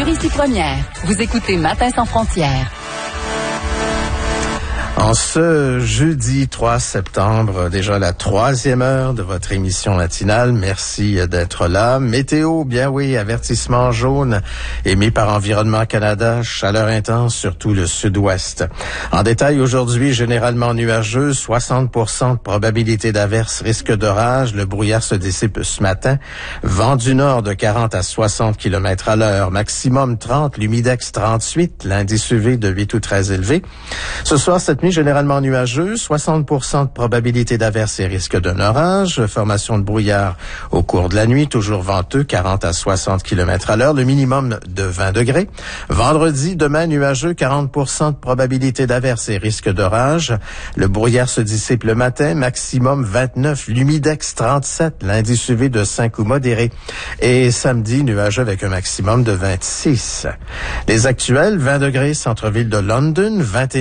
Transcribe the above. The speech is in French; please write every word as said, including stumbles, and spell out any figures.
sur Ici Première. Vous écoutez Matin sans frontières. En ce jeudi trois septembre, déjà la troisième heure de votre émission matinale. Merci d'être là. Météo, bien oui, avertissement jaune émis par Environnement Canada, chaleur intense sur tout le sud-ouest. En détail, aujourd'hui, généralement nuageux, soixante pour cent de probabilité d'averse, risque d'orage. Le brouillard se dissipe ce matin. Vent du nord de quarante à soixante kilomètres à l'heure. Maximum trente, l'humidex trente-huit, l'indice U V de huit ou treize élevé. Ce soir, cette nuit, généralement nuageux, soixante pour cent de probabilité d'averse et risque d'un orage, formation de brouillard au cours de la nuit, toujours venteux, quarante à soixante kilomètres à l'heure, le minimum de vingt degrés. Vendredi, demain nuageux, quarante pour cent de probabilité d'averse et risque d'orage. Le brouillard se dissipe le matin, maximum vingt-neuf, l'humidex trente-sept, l'indice U V de cinq ou modéré. Et samedi, nuageux avec un maximum de vingt-six. Les actuels, vingt degrés, centre-ville de London, vingt et un